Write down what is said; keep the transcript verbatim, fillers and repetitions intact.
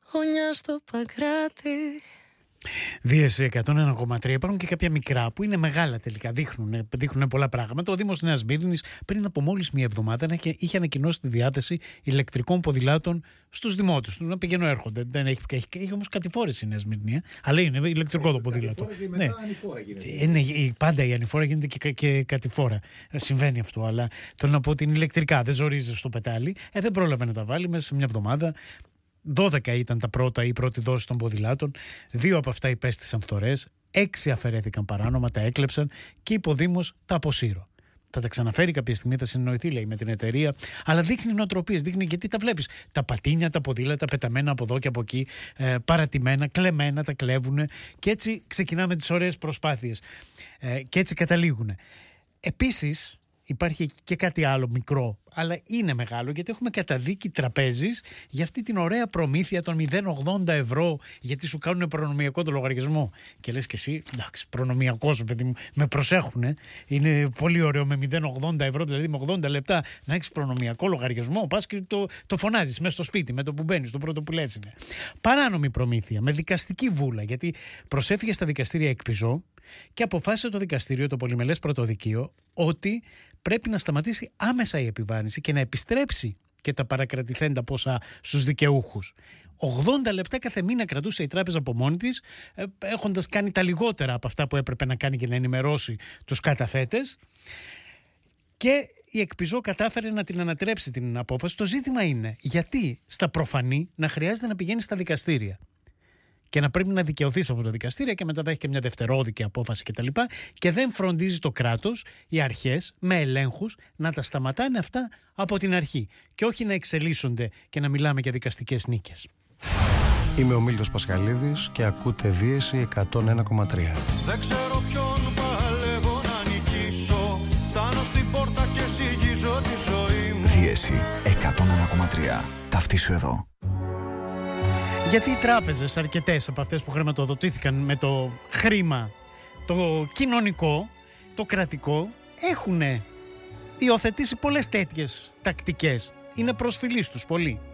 γωνιά στο Παγκράτη. Δίεση εκατόν ένα κόμμα τρία. Υπάρχουν και κάποια μικρά που είναι μεγάλα τελικά. Δείχνουν, δείχνουν πολλά πράγματα. Ο Δήμος Νέας Μύρινης πριν από μόλις μία εβδομάδα είχε ανακοινώσει τη διάθεση ηλεκτρικών ποδηλάτων στους δημότες του. Να πηγαίνουν έρχονται. Δεν έχει, έχει, έχει όμως κατηφόρες η Νέα Σμύρνη. Αλλά είναι ηλεκτρικό το ποδήλατο. Και μετά ναι. Ανηφόρα γίνεται. Ε, ναι, πάντα η ανηφόρα γίνεται και, και κατηφόρα. Ε, συμβαίνει αυτό. Αλλά θέλω να πω ότι είναι ηλεκτρικά. Δεν ζορίζει στο πετάλι. Ε, δεν πρόλαβε να τα βάλει μέσα σε μια εβδομάδα. δώδεκα ήταν τα πρώτα, η πρώτη δόση των ποδηλάτων. Δύο από αυτά υπέστησαν φθορές, έξι αφαιρέθηκαν παράνομα, τα έκλεψαν και είπε ο Δήμος τα αποσύρω. Θα τα ξαναφέρει κάποια στιγμή, θα συνεννοηθεί, λέει, με την εταιρεία. Αλλά δείχνει νοοτροπίες, δείχνει γιατί τα βλέπεις. Τα πατίνια, τα ποδήλατα πεταμένα από εδώ και από εκεί, ε, παρατημένα, κλεμμένα, τα κλέβουν. Και έτσι ξεκινάμε τις ωραίες προσπάθειες. Ε, και έτσι καταλήγουν. Επίσης, υπάρχει και κάτι άλλο μικρό, αλλά είναι μεγάλο, γιατί έχουμε καταδίκη τραπέζης για αυτή την ωραία προμήθεια των μηδέν κόμμα ογδόντα ευρώ, γιατί σου κάνουν προνομιακό το λογαριασμό. Και λες και εσύ, εντάξει, προνομιακός, παιδί μου, με προσέχουνε. Είναι πολύ ωραίο με μηδέν κόμμα ογδόντα ευρώ, δηλαδή με ογδόντα λεπτά, να έχεις προνομιακό λογαριασμό. Πας και το, το φωνάζεις μέσα στο σπίτι, με το που μπαίνεις, το πρώτο που λες είναι. Παράνομη προμήθεια, με δικαστική βούλα, γιατί προσέφυγε στα δικαστήρια Εκπιζό και αποφάσισε το δικαστήριο, το πολυμελές πρωτοδικείο, ότι πρέπει να σταματήσει άμεσα η επιβάρυνση και να επιστρέψει και τα παρακρατηθέντα ποσά στους δικαιούχους. ογδόντα λεπτά κάθε μήνα κρατούσε η τράπεζα από μόνη της, έχοντας κάνει τα λιγότερα από αυτά που έπρεπε να κάνει για να ενημερώσει τους καταθέτες. Και η Εκπιζό κατάφερε να την ανατρέψει την απόφαση. Το ζήτημα είναι γιατί στα προφανή να χρειάζεται να πηγαίνει στα δικαστήρια και να πρέπει να δικαιωθείς από τα δικαστήρια και μετά θα έχει και μια δευτερόδικη απόφαση κτλ. Και, και δεν φροντίζει το κράτος, οι αρχές με ελέγχους να τα σταματάνε αυτά από την αρχή και όχι να εξελίσσονται και να μιλάμε για δικαστικές νίκες. Είμαι ο Μίλτος Πασχαλίδης και ακούτε Δίεση εκατόν ένα κόμμα τρία. Δεν ξέρω ποιον παλεύω να νικήσω. Φτάνω στην πόρτα και συγγίζω τη ζωή μου. Δίεση εκατόν ένα κόμμα τρία. Ταυτίσου εδώ. Γιατί οι τράπεζες, αρκετές από αυτές που χρηματοδοτήθηκαν με το χρήμα, το κοινωνικό, το κρατικό, έχουν υιοθετήσει πολλές τέτοιες τακτικές. Είναι προσφυλής τους πολύ.